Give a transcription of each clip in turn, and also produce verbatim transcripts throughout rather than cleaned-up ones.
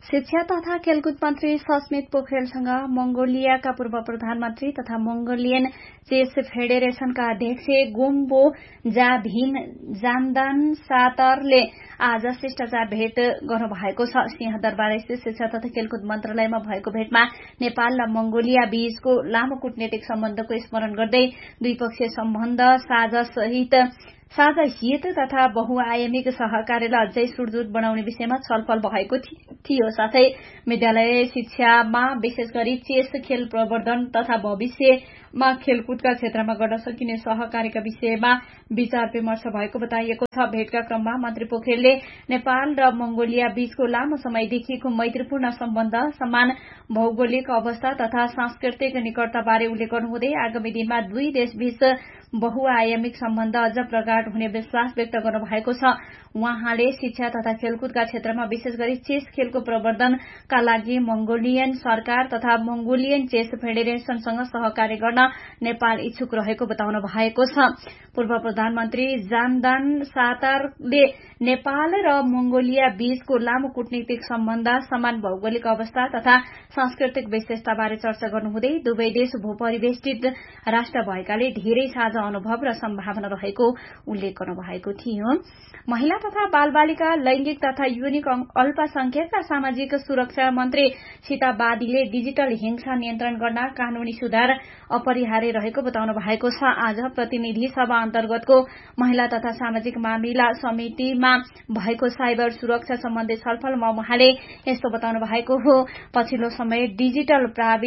शिक्षा तथा खेलकुद मन्त्री सस्मित पोखरेलसँग मंगोलियाका पूर्व प्रधानमन्त्री तथा मंगोलियन चेस फेडरेशनका अध्यक्ष गोम्बो जाभिन जान्दान सातरले आज शिष्टाचार भेट गर्नुभएको छ। सिंहदरबार स्थित शिक्षा तथा खेलकुद मन्त्रालयमा भएको भेटमा नेपाल र मंगोलिया बीचको लामो कूटनीतिक सम्बन्धको स्मरण गर्दै द्विपक्षीय सम्बन्ध साझा सहित साझा हित तथा बहुआयामिक सहकार्यलाई अझै सुदृढ बनाउने विषयमा छलफल भएको थियो। साथै विद्यालय शिक्षामा विशेष गरी चेस खेल प्रवर्धन तथा भविष्यमा खेलकुदका क्षेत्रमा गर्न सकिने सहकार्यका विषयमा विचार विमर्श भएको बताइएको छ। भेटका क्रममा मन्त्री पोखरेलले नेपाल र मंगोलिया बीचको लामो समयदेखिको मैत्रीपूर्ण सम्बन्ध, समान भौगोलिक अवस्था तथा सांस्कृतिक निकटताबारे उल्लेख गर्नुहुँदै आगामी दिनमा दुई देशबीच बहुआयामिक सम्बन्ध अझ प्रगाढ हुने विश्वास व्यक्त गर्नुभएको छ। उहाँले शिक्षा तथा खेलकुदका क्षेत्रमा विशेष गरी चेस खेलको प्रवर्धनका लागि मंगोलियन सरकार तथा मंगोलियन चेस फेडरेशनसँग सहकार्य गर्न नेपाल इच्छुक रहेको बताउनु भएको छ। पूर्व प्रधानमन्त्री जान्दान सातारले नेपाल र मंगोलिया बीचको लामो कूटनीतिक सम्बन्ध, समान भौगोलिक अवस्था तथा सांस्कृतिक विशेषताबारे चर्चा गर्नुहुँदै दुवै देश भूपरिवेष्टित राष्ट्र भएकाले धेरै साझा अनुभव र सम्भावना रहेको उल्लेख गर्नुभएको थियो। महिला तथा बालबालिका, लैंगिक तथा यौनिक अल्पसंख्यक र सामाजिक सुरक्षा मन्त्री सीता बादीले डिजिटल हिंसा नियन्त्रण गर्न कानूनी सुधार अपरिहार्य रहेको बताउनु भएको छ। आज प्रतिनिधि सभा अन्तर्गतको महिला तथा सामाजिक मामिला समितिमा भएको साइबर सुरक्षा सम्बन्धी छलफलमा उहाँले यस्तो बताउनु भएको हो। पछिल्लो समय डिजिटल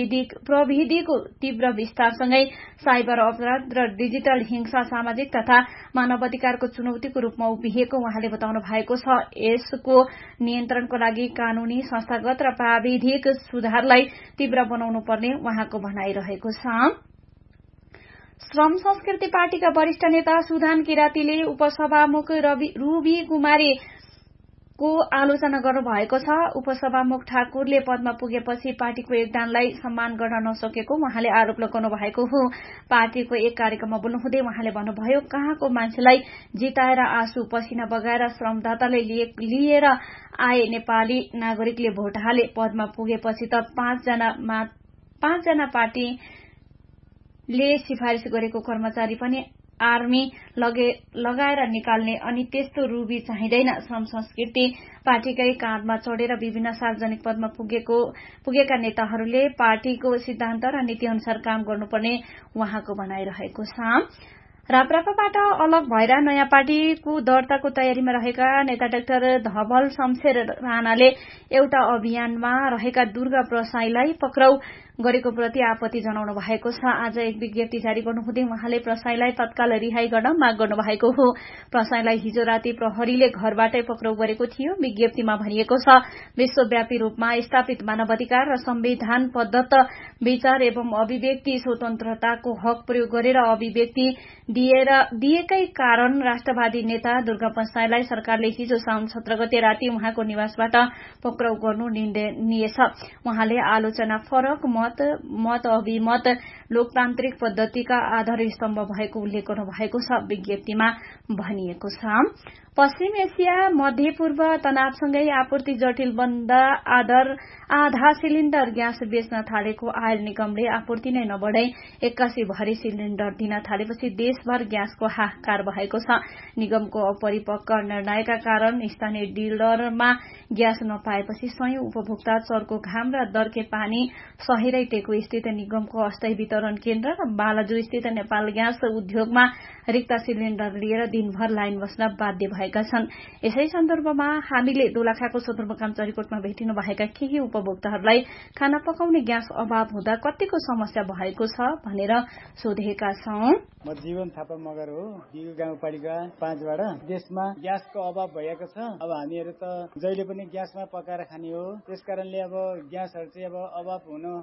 प्रविधिको तीव्र विस्तारसँगै साइबर अपराध र डिजिटल हिंसा सामाजिक तथा मानवाधिकारको चुनौतीको रूपमा उभिएको उहाँले बताउनु भएको छ। यसको नियन्त्रणको लागि कानूनी, संस्थागत र प्राविधिक सुधारलाई तीव्र बनाउनु पर्ने उहाँको भनाइरहेको छ। श्रम संस्कृति पार्टीका वरिष्ठ नेता सुधान किरातीले उपसभामुख रूबी कुमारी को आलोचना गर्नुभएको छ। उपसभामुख ठाकुरले पदमा पुगेपछि पार्टीको योगदानलाई सम्मान गर्न नसकेको उहाँले आरोप लगाउनु भएको हो। पार्टीको एक कार्यक्रममा बोल्नुहुँदै उहाँले भन्नुभयो, कहाँको मान्छेलाई जिताएर आँसु पसिना बगाएर श्रमदाताले लिएर आए नेपाली नागरिकले भोट हाले, पदमा पुगेपछि त पाँचजना पाँचजना पार्टीले सिफारिश गरेको कर्मचारी पनि आर्मी लगे लगाएर निकाल्ने, अनि त्यस्तो रूबी चाहिँदैन। श्रम संस्कृति पार्टीकै काँधमा चढेर विभिन्न सार्वजनिक पदमा पुगेको पुगेका नेताहरूले पार्टीको सिद्धान्त र नीति अनुसार काम गर्नुपर्ने उहाँको भनाइरहेको छ। राप्रपाबाट अलग भएर नयाँ पार्टीको दर्ताको तयारीमा रहेका नेता डाक्टर धवल शमशेर राणाले एउटा अभियानमा रहेका दुर्गा प्रसाईलाई पक्राउ गरेको प्रति आपत्ति जनाउनु भएको छ। आज एक विज्ञप्ति जारी गर्नुहुँदै उहाँले प्रसाईलाई तत्काल रिहाई गर्न माग गर्नु भएको हो। प्रसाईलाई हिजो राति प्रहरीले घरबाटै पक्राउ गरेको थियो। विज्ञप्तिमा भनिएको छ, विश्वव्यापी रूपमा स्थापित मानवाधिकार र संविधान प्रदत्त विचार एवं अभिव्यक्ति स्वतन्त्रताको हक प्रयोग गरेर अभिव्यक्ति दिएर दिएकै कारण राष्ट्रवादी नेता दुर्गा प्रसाईलाई सरकारले हिजो साउन सत्र गते राति उहाँको निवासबाट पक्राउ गर्नु निन्दनीय छ। उहाँले आलोचना फरक मत मत अभिमत लोकतान्त्रिक पद्धतिका आधार स्तम्भ भएको उल्लेख गर्नु भएको छ। विज्ञप्तिमा भनिएको छ, पश्चिम एसिया मध्यपूर्व तनावसँगै आपूर्ति जटिल बन्दा आधार आधा सिलिण्डर ग्यास बेच्न थालेको आयल निगमले आपूर्ति नै नबढाई एक्कासी भरि सिलिण्डर दिन थालेपछि देशभर ग्यासको हाहाकार भएको छ। निगमको अपरिपक्व निर्णयका कारण स्थानीय डिलरमा ग्यास नपाएपछि सयौं उपभोक्ता चर्को घाम र दर्के पानी सहेरै टेकु स्थित निगमको अस्थायी वितरण केन्द्र र बालाजु स्थित नेपाल ग्यास उद्योगमा रिक्त सिलिण्डर लिएर दिनभर लाइन बस्न बाध्य भएका छन्। यसै सन्दर्भमा हामीले दोलखाको सदरमुकाम चरीकोटमा भेटिनु भएका केही उपभोक्ताहरूलाई खाना पकाउने ग्यास अभाव हुँदा कतिको समस्या भएको छ भनेर सोधेका छौं। म जीवन थापा मगर हो, दिगो गाउँपालिका पाँचबाट। देशमा ग्यासको अभाव भएको छ। अब हामीहरू त जहिले पनि ग्यासमा पकाएर खाने हो, त्यसकारणले अब ग्यासहरू चाहिँ अब अभाव हुन